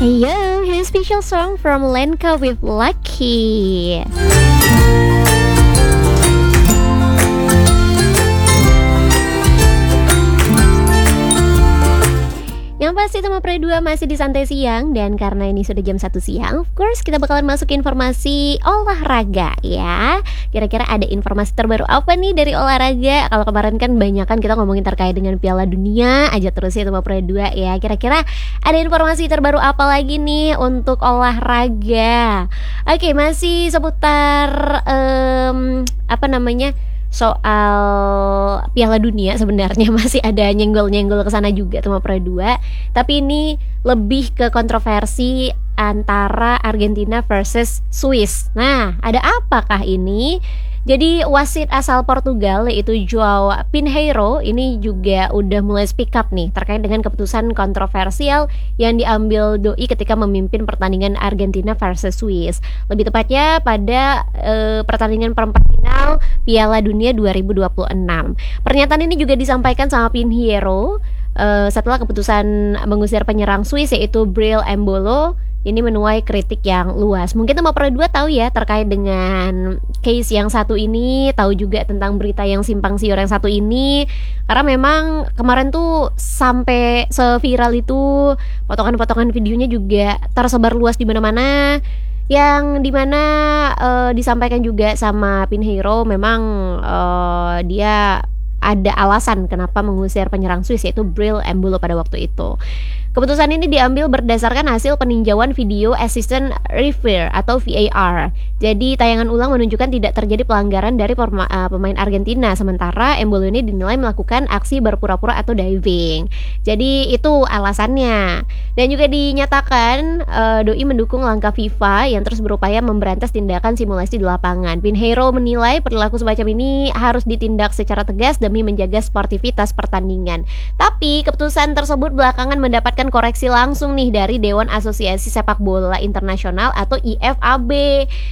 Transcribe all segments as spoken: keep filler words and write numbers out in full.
Hey yo, here's a special song from Lenka with Lucky. Yang pasti Tema Pre dua masih di Santai Siang. Dan karena ini sudah jam satu siang, of course kita bakalan masuk ke informasi olahraga ya. Kira-kira ada informasi terbaru apa nih dari olahraga? Kalau kemarin kan banyak kan kita ngomongin terkait dengan Piala Dunia aja terus ya Tema Pre dua ya. Kira-kira ada informasi terbaru apa lagi nih untuk olahraga? Oke, masih seputar um, apa namanya soal Piala Dunia. Sebenarnya masih ada nyenggol-nyenggol ke sana juga Tema Pre dua. Tapi ini lebih ke kontroversi antara Argentina versus Swiss. Nah, ada apakah ini? Jadi wasit asal Portugal yaitu João Pinheiro ini juga udah mulai speak up nih terkait dengan keputusan kontroversial yang diambil Doi ketika memimpin pertandingan Argentina versus Swiss. Lebih tepatnya pada e, pertandingan perempat final Piala Dunia dua ribu dua puluh enam. Pernyataan ini juga disampaikan sama Pinheiro e, setelah keputusan mengusir penyerang Swiss yaitu Bril Embolo. Ini menuai kritik yang luas. Mungkin Tema Pre dua tahu ya terkait dengan case yang satu ini, tahu juga tentang berita yang simpang siur yang satu ini. Karena memang kemarin tuh sampai seviral itu, potongan-potongan videonya juga tersebar luas di mana-mana. Yang dimana uh, disampaikan juga sama Pinheiro memang uh, dia ada alasan kenapa mengusir penyerang Swiss yaitu Bril Embolo pada waktu itu. Keputusan ini diambil berdasarkan hasil peninjauan video assistant referee atau V A R. Jadi tayangan ulang menunjukkan tidak terjadi pelanggaran dari pema- uh, pemain Argentina, sementara Embolo ini dinilai melakukan aksi berpura-pura atau diving. Jadi itu alasannya. Dan juga dinyatakan uh, Doi mendukung langkah FIFA yang terus berupaya memberantas tindakan simulasi di lapangan. Pinheiro menilai perilaku semacam ini harus ditindak secara tegas demi menjaga sportivitas pertandingan. Tapi keputusan tersebut belakangan mendapatkan koreksi langsung nih dari Dewan Asosiasi Sepak Bola Internasional atau I F A B.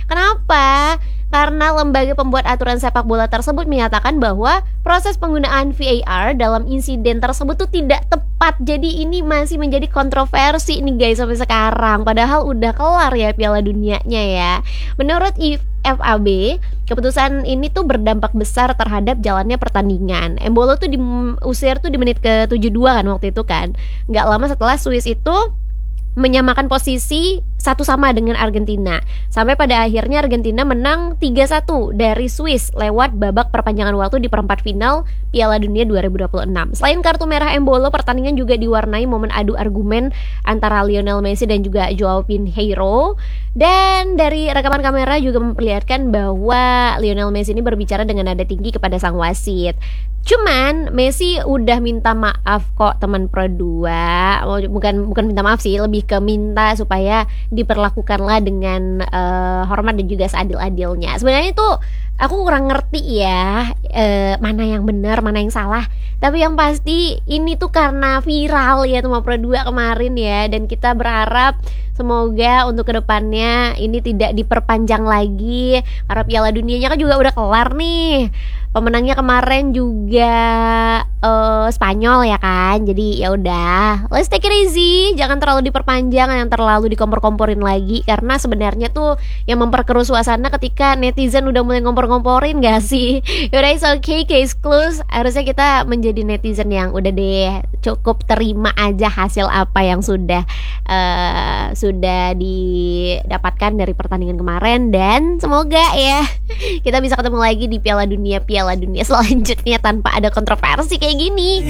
Kenapa? Karena lembaga pembuat aturan sepak bola tersebut menyatakan bahwa proses penggunaan V A R dalam insiden tersebut tuh tidak tepat. Jadi ini masih menjadi kontroversi nih guys sampai sekarang. Padahal udah kelar ya Piala Dunianya ya. Menurut I F A B, keputusan ini tuh berdampak besar terhadap jalannya pertandingan. Embolo tuh diusir tuh di menit ke tujuh puluh dua kan waktu itu kan. Nggak lama setelah Swiss itu menyamakan posisi satu sama dengan Argentina. Sampai pada akhirnya Argentina menang tiga satu dari Swiss lewat babak perpanjangan waktu di perempat final Piala Dunia dua ribu dua puluh enam. Selain kartu merah Embolo, pertandingan juga diwarnai momen adu argumen antara Lionel Messi dan juga João Pinheiro. Dan dari rekaman kamera juga memperlihatkan bahwa Lionel Messi ini berbicara dengan nada tinggi kepada sang wasit. Cuman Messi udah minta maaf kok teman Pro dua. Bukan bukan minta maaf sih, lebih ke minta supaya diperlakukanlah dengan uh, hormat dan juga seadil-adilnya. Sebenarnya itu aku kurang ngerti ya uh, mana yang benar, mana yang salah. Tapi yang pasti ini tuh karena viral ya Tema Pro dua kemarin ya. Dan kita berharap semoga untuk kedepannya ini tidak diperpanjang lagi. Karena Piala Dunianya kan juga udah kelar nih. Pemenangnya kemarin juga uh, Spanyol ya kan. Jadi ya udah, let's take it easy. Jangan terlalu diperpanjang, yang terlalu dikompor-komporin lagi. Karena sebenarnya tuh yang memperkeruh suasana ketika netizen udah mulai ngompor-ngomporin gak sih? Yaudah, it's okay, case close. Harusnya kita menjadi netizen yang udah deh cukup terima aja hasil apa yang sudah uh, sudah didapatkan dari pertandingan kemarin. Dan semoga ya kita bisa ketemu lagi di Piala Dunia Piala Dunia selanjutnya tanpa ada kontroversi kayak gini.